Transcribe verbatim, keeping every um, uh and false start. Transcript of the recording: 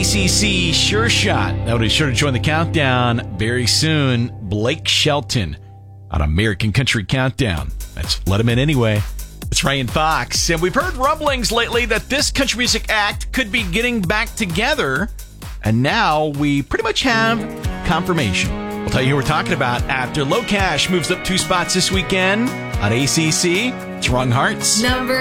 A C C Sure Shot. That would be sure to join the countdown very soon. Blake Shelton on American Country Countdown. Let's let him in anyway. It's Ryan Fox. And we've heard rumblings lately that this country music act could be getting back together. And now we pretty much have confirmation. We'll tell you who we're talking about after Low Cash moves up two spots this weekend on A C C. It's Wrong Hearts. Number